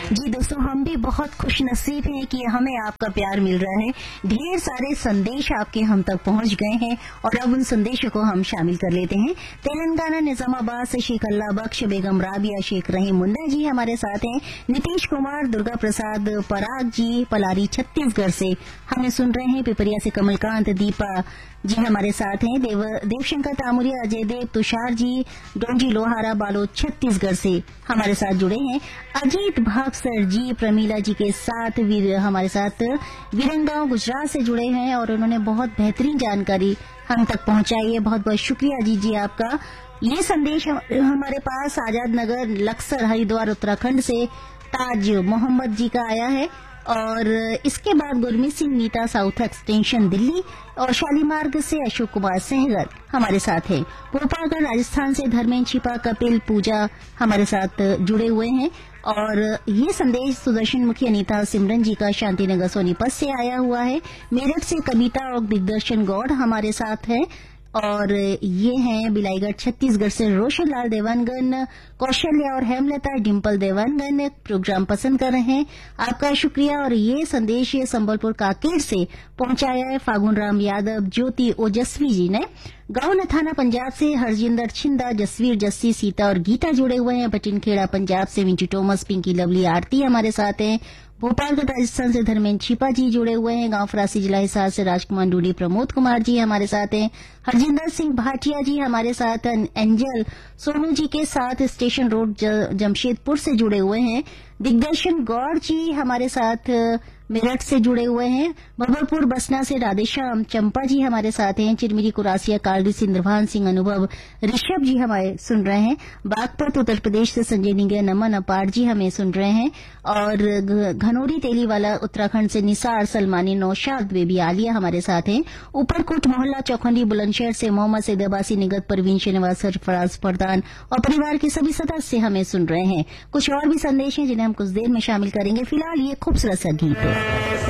जी दोस्तों, हम भी बहुत खुश नसीब हैं कि हमें आपका प्यार मिल रहा है। ढेर सारे संदेश आपके हम तक पहुंच गए हैं और अब उन संदेशों को हम शामिल कर लेते हैं। तेलंगाना निजामाबाद से शेख अल्लाह बख्श, बेगम राबिया, शेख रहीम मुन्ना जी हमारे साथ हैं। नीतीश कुमार, दुर्गा प्रसाद पराग जी पलारी छत्तीसगढ़ से हमें सुन रहे हैं। पिपरिया से कमलकांत, दीपा जी हमारे साथ हैं। देवशंकर तामुरिया, अजय देव, तुषार जी, डोंजी लोहारा, बालोद छत्तीसगढ़ से हमारे साथ जुड़े हैं। अजीत भागसर जी प्रमीला जी के साथ हमारे साथ वीरंगांव गुजरात से जुड़े हैं और उन्होंने बहुत बेहतरीन जानकारी हम तक पहुंचाई है। बहुत बहुत शुक्रिया जी आपका। ये संदेश हमारे पास आजाद नगर लक्सर हरिद्वार उत्तराखंड से ताज मोहम्मद जी का आया है और इसके बाद गुरमीत सिंह नीता, साउथ एक्सटेंशन दिल्ली और शालीमार्ग से अशोक कुमार सहगल हमारे साथ हैं। भोपालगढ़ राजस्थान से धर्मेंद्र छिपा, कपिल, पूजा हमारे साथ जुड़े हुए हैं और ये संदेश सुदर्शन मुखी, अनीता, सिमरन जी का शांतिनगर सोनीपत से आया हुआ है। मेरठ से कविता और दिग्दर्शन गौड़ हमारे साथ है और ये हैं बिलाईगढ़ छत्तीसगढ़ से रोशन लाल देवानगन, कौशल्या और हेमलता, डिम्पल देवानगन प्रोग्राम पसंद कर रहे हैं। आपका शुक्रिया। और ये संदेश संबलपुर काकेर से पहुंचाया है फागुन राम यादव, ज्योति ओजस्वी जी ने। गांव नथाना पंजाब से हरजिंदर छिंदा, जसवीर, जस्सी, सीता और गीता जुड़े हुए हैं। बटिनखेड़ा पंजाब से विंची टोमस, पिंकी, लवली, आरती हमारे साथ हैं। भोपालगढ़ राजस्थान से धर्मेंद्र छिपा जी जुड़े हुए हैं। गांव फरासी जिला हिसार से राजकुमार डूडी, प्रमोद कुमार जी हमारे साथ हैं। हरजिंदर सिंह भाटिया जी हमारे साथ, एंजल सोनू जी के साथ स्टेशन रोड जमशेदपुर से जुड़े हुए हैं। दिग्दर्शन गौड़ जी हमारे साथ मेरठ से जुड़े हुए हैं। भगवलपुर बसना से राधेश्याम चंपा जी हमारे साथ हैं। चिरमिरी कुरासिया कालडी से इंद्रभान सिंह, अनुभव, ऋषभ जी हमारे सुन रहे हैं। बागपत उत्तर प्रदेश से संजय निगे, नमन अपार जी हमें सुन रहे हैं और घनौरी तेलीवाला उत्तराखंड से निसार सलमानी, नौशाद, बेबी आलिया हमारे साथ हैं। ऊपरकोट मोहल्ला चौखंडी बुलंदशहर से मोहम्मद सैद अब्बासी, निगत, परवीन, श्रीनिवास, सरफराज फरदान और परिवार के सभी सदस्य हमें सुन रहे हैं। कुछ और भी संदेश हैं जिन्हें हम कुछ देर में शामिल करेंगे। फिलहाल ये खूबसूरत सा गीत है।